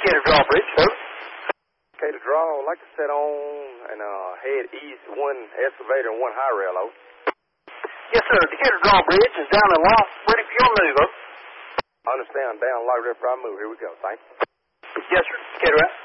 Decatur Drawbridge, sir. Decatur Draw, I'd like to set on and head east, one excavator and one high rail, over. Yes, sir. Decatur Drawbridge is down in lock, ready for your move, over. I understand. Down lock, ready for our move. Here we go. Thank you. Yes, sir. Decatur out.